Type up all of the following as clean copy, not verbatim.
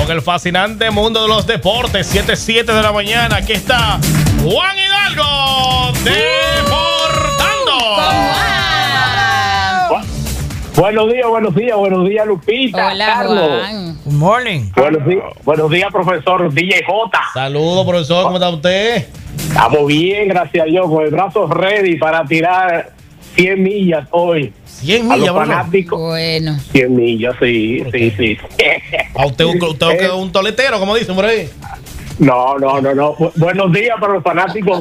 con el fascinante mundo de los deportes. 7:07 de la mañana. Aquí está Juan Hidalgo deportando. Buenos días, Lupita. Hola, Carlos. Juan. Good morning. Buenos días, profesor DJ J. Saludos, profesor. ¿Cómo está usted? Estamos bien, gracias a Dios, con el brazo ready para tirar 100 millas hoy. 100 A millas, los fanáticos. Bueno. 100 millas, sí. ¿A usted un toletero, como dicen por ahí? No. Buenos días para los fanáticos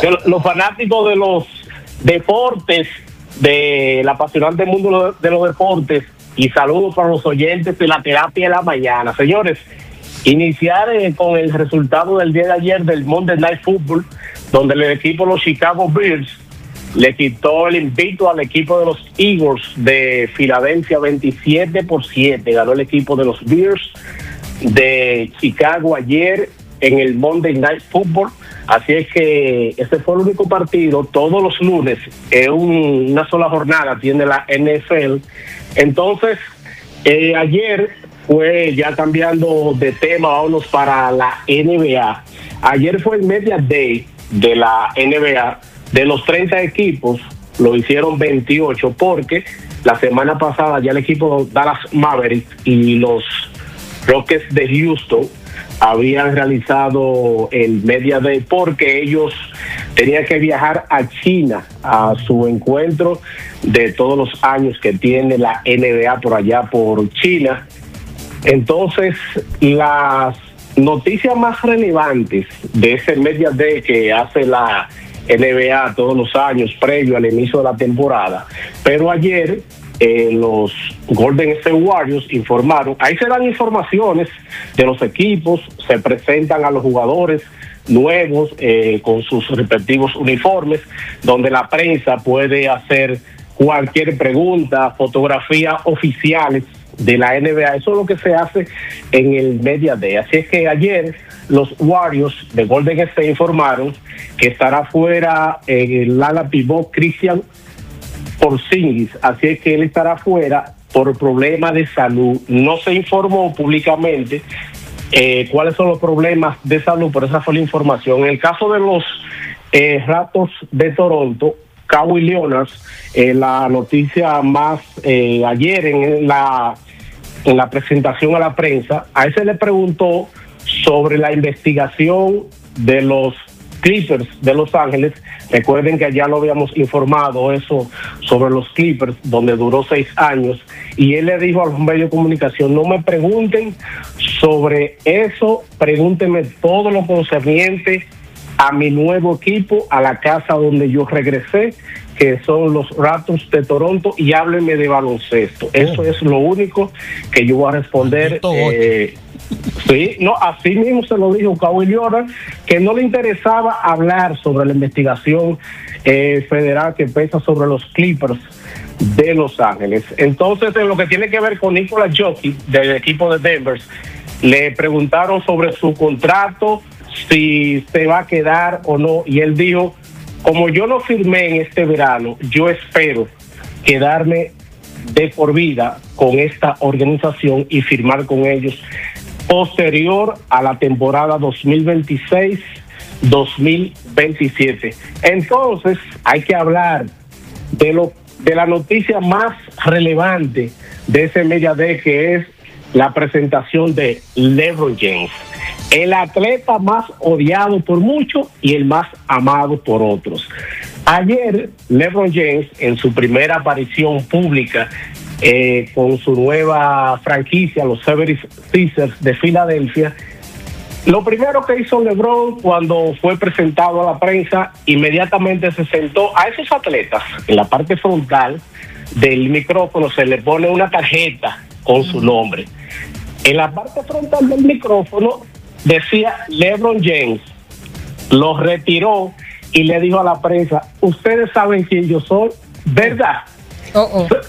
de los deportes, del apasionante mundo de los deportes, y saludos para los oyentes de la terapia de la mañana. Señores, iniciar con el resultado del día de ayer del Monday Night Football, donde el equipo de los Chicago Bears le quitó el invicto al equipo de los Eagles de Filadelfia 27-7. Ganó el equipo de los Bears de Chicago ayer en el Monday Night Football. Así es que ese fue el único partido. Todos los lunes, una sola jornada tiene la NFL. Entonces, ayer fue, ya cambiando de tema, vámonos para la NBA. Ayer fue el Media Day de la NBA. De los 30 equipos, lo hicieron 28, porque la semana pasada ya el equipo de Dallas Mavericks y los Rockets de Houston habían realizado el Media Day porque ellos tenían que viajar a China a su encuentro de todos los años que tiene la NBA por allá por China. Entonces, las noticias más relevantes de ese Media Day que hace la NBA todos los años previo al inicio de la temporada, pero ayer los Golden State Warriors informaron, ahí se dan informaciones de los equipos, se presentan a los jugadores nuevos con sus respectivos uniformes, donde la prensa puede hacer cualquier pregunta, fotografías oficiales de la NBA. Eso es lo que se hace en el Media Day. Así es que ayer los Warriors de Golden State informaron que estará fuera el ala pivot Christian Porzingis, así es que él estará fuera por problemas de salud. No se informó públicamente cuáles son los problemas de salud, pero esa fue la información. En el caso de los Raptors de Toronto, Kawhi Leonard, la noticia más ayer en la presentación a la prensa, a él se le preguntó sobre la investigación de los Clippers de Los Ángeles. Recuerden que ya lo habíamos informado eso sobre los Clippers, donde duró 6 años, y él le dijo a los medios de comunicación: no me pregunten sobre eso, pregúntenme todo lo concerniente a mi nuevo equipo, a la casa donde yo regresé, que son los Raptors de Toronto, y háblenme de baloncesto. Eso es lo único que yo voy a responder. Sí, no, así mismo se lo dijo Kawhi Leonard, que no le interesaba hablar sobre la investigación federal que pesa sobre los Clippers de Los Ángeles. Entonces, en lo que tiene que ver con Nikola Jokic, del equipo de Denver, le preguntaron sobre su contrato, si se va a quedar o no, y él dijo: como yo no firmé en este verano, yo espero quedarme de por vida con esta organización y firmar con ellos posterior a la temporada 2026-2027. Entonces, hay que hablar de la noticia más relevante de ese Media Day, que es la presentación de LeBron James, el atleta más odiado por muchos y el más amado por otros. Ayer, LeBron James, en su primera aparición pública con su nueva franquicia, los 76ers de Filadelfia, lo primero que hizo LeBron cuando fue presentado a la prensa, inmediatamente se sentó a esos atletas. En la parte frontal del micrófono se le pone una tarjeta con su nombre. En la parte frontal del micrófono decía LeBron James. Lo retiró y le dijo a la prensa: ustedes saben quién yo soy, ¿verdad?